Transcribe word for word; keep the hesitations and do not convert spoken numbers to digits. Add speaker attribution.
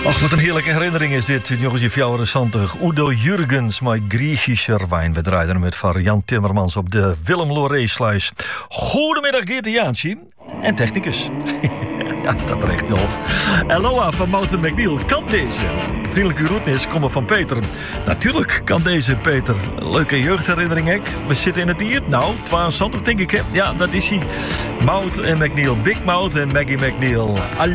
Speaker 1: Ach, wat een heerlijke herinnering is dit. Jongens, je vijfenzeventig. Udo Jurgens met Griechischer wijn. We draaiden hem met van Jan Timmermans op de Willem Loree-sluis. Goedemiddag, Geert Jaantje. En technicus. Ja, het staat er echt op. Aloha van Mouth McNeil. Kan deze? Vriendelijke groetnis komen van Peter. Natuurlijk kan deze, Peter. Leuke jeugdherinnering, hè? We zitten in het dier. Nou, tweeënzestig denk ik, hè? Ja, dat is hij. Mouth en McNeil. Big Mouth en Maggie McNeil.